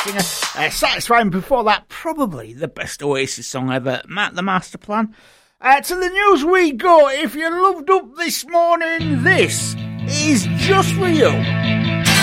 singer. Satisfying before that, probably the best Oasis song ever, Matt the Master Plan. To the news we go. If you loved up this morning, this is just for you.